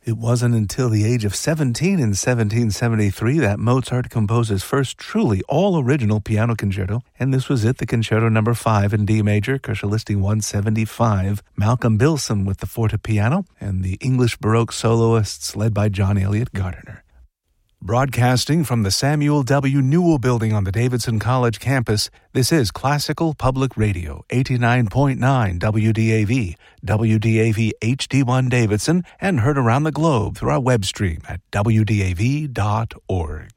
It wasn't until the age of 17 in 1773 that Mozart composed his first truly all-original piano concerto, and this was it, the Concerto No. 5 in D major, Kocher listing 175. Malcolm Bilson with the fortepiano, and the English Baroque soloists led by John Eliot Gardiner. Broadcasting from the Samuel W. Newell Building on the Davidson College campus, this is Classical Public Radio, 89.9 WDAV, WDAV HD1 Davidson, and heard around the globe through our web stream at wdav.org.